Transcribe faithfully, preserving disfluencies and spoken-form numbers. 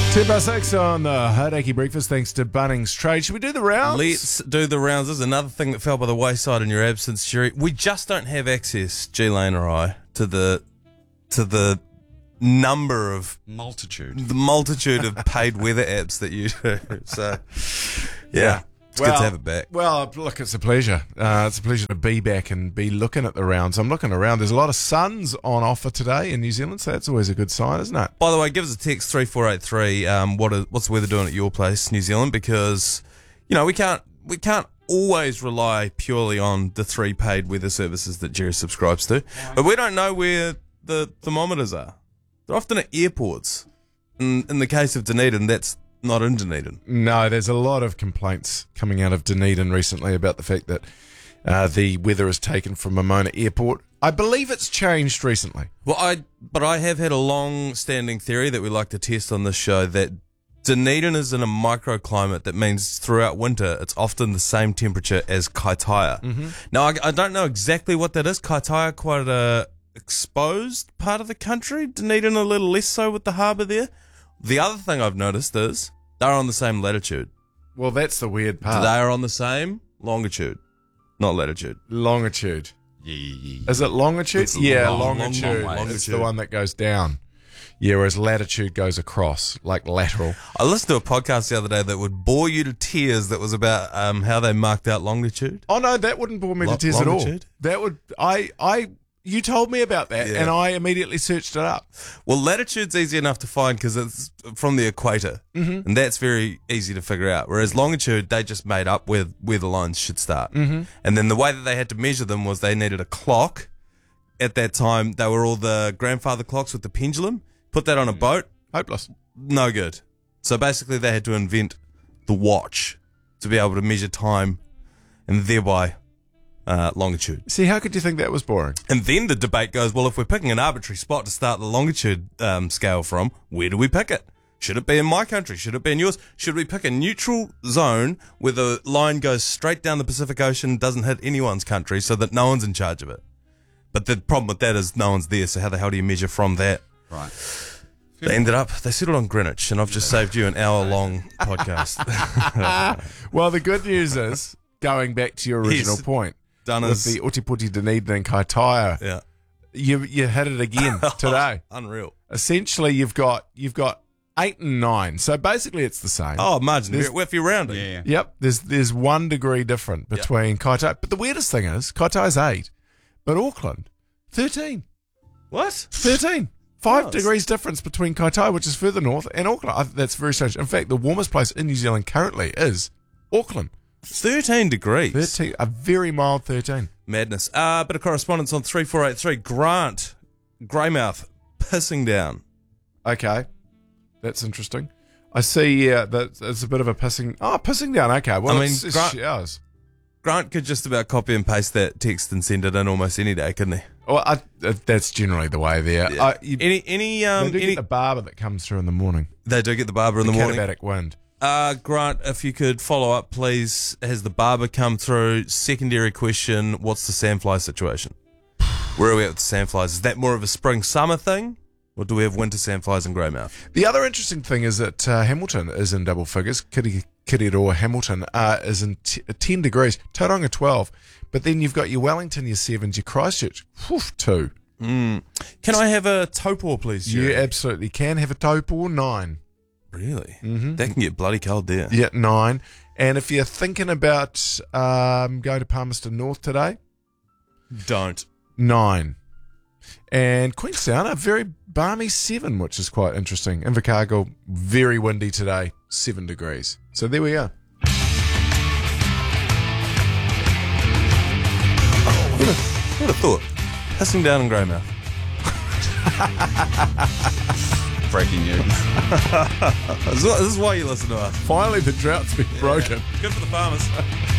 ten past six on the Hauraki Breakfast, thanks to Bunnings Trade. Should we do the rounds? Let's do the rounds. This is another thing that fell by the wayside in your absence, Jerry. We just don't have access, G-Lane or I, to the to the number of multitude, the multitude of paid weather apps that you do. So, yeah. It's well, good to have it back. Well, look, it's a pleasure. Uh, it's a pleasure to be back and be looking at the rounds. I'm looking around. There's a lot of suns on offer today in New Zealand, so that's always a good sign, isn't it? By the way, give us a text three four eight three. Um, what is, what's the weather doing at your place, New Zealand? Because you know we can't we can't always rely purely on the three paid weather services that Jerry subscribes to, but we don't know where the thermometers are. They're often at airports. In, in the case of Dunedin, that's not in Dunedin. No, there's a lot of complaints coming out of Dunedin recently about the fact that uh, the weather is taken from Momona Airport. I believe it's changed recently. Well, I but I have had a long-standing theory that we like to test on this show that Dunedin is in a microclimate that means throughout winter it's often the same temperature as Kaitaia. Mm-hmm. Now, I, I don't know exactly what that is. Kaitaia, quite a exposed part of the country. Dunedin a little less so with the harbour there. The other thing I've noticed is they're on the same latitude. Well, that's the weird part. They are on the same longitude, not latitude. Longitude. Yeah, yeah, yeah. Is it longitude? It's Yeah, long, longitude. long, long way. It's the one that goes down. Yeah, whereas latitude goes across, like lateral. I listened to a podcast the other day that would bore you to tears that was about um, how they marked out longitude. Oh, no, that wouldn't bore me Lo- to tears at all. longitude? That would, I, I, you told me about that, Yeah. and I immediately searched it up. Well, latitude's easy enough to find because it's from the equator, mm-hmm. and that's very easy to figure out. Whereas longitude, they just made up where where the lines should start, mm-hmm. and then the way that they had to measure them was they needed a clock. At that time, they were all the grandfather clocks with the pendulum. Put that on a boat, Hopeless. no good. So basically, they had to invent the watch to be able to measure time, and thereby uh, longitude. See, how could you think that was boring? And then the debate goes, well, if we're picking an arbitrary spot to start the longitude um, scale from, where do we pick it? Should it be in my country? Should it be in yours? Should we pick a neutral zone where the line goes straight down the Pacific Ocean, doesn't hit anyone's country, so that no one's in charge of it? But the problem with that is no one's there, so how the hell do you measure from that? Right. They ended up, they settled on Greenwich, and I've just saved you an hour-long podcast. Well, the good news is, going back to your original Yes. point, Done with as, the Ōtepoti Dunedin and Kaitaia, yeah, you you hit it again today. unreal. Essentially, you've got you've got eight and nine, so basically it's the same. Oh, margin, There's- if you're rounding. Yeah. Yep, there's there's one degree different between Kaitaia, but the weirdest thing is Kaitaia's eight, but Auckland thirteen. What? thirteen. Five Oh, degrees difference between Kaitaia, which is further north, and Auckland. I, that's very strange. In fact, the warmest place in New Zealand currently is Auckland. thirteen degrees. thirteen, a very mild thirteen. Madness. Uh, bit of correspondence on three four eight three. Grant, Greymouth, pissing down. Okay, that's interesting. I see. Yeah, that it's a bit of a pissing. Oh, pissing down. Okay, well, I mean, it's, it's Grant- showers. Grant could just about copy and paste that text and send it in almost any day, couldn't he? Well, I, uh, that's generally the way there. Yeah. I, you, any, any, they um, do any, get the barber that comes through in the morning. they do get the barber in The, the morning. Katabatic wind. Uh, Grant, if you could follow up, please. Has the barber come through? Secondary question: what's the sandfly situation? Where are we at with the sandflies? Is that more of a spring summer thing, or do we have winter sandflies in Greymouth? The other interesting thing is that uh, Hamilton is in double figures. Kiri, Kiriroa Hamilton uh, is in t- ten degrees. Tauranga twelve. But then you've got your Wellington, your sevens, your Christchurch, whew, two. Mm. Can I have a topor, please? You Jerry? absolutely can have a topor, nine. Really? Mm-hmm. That can get bloody cold there. Yeah, nine. And if you're thinking about um, going to Palmerston North today, Don't. nine. And Queenstown, a very balmy seven, which is quite interesting. Invercargill, very windy today, seven degrees. So there we are. Who would have thought? Pissing down in Greymouth. Breaking news. This is why- this is why you listen to us. Finally, the drought's been broken. Good for the farmers.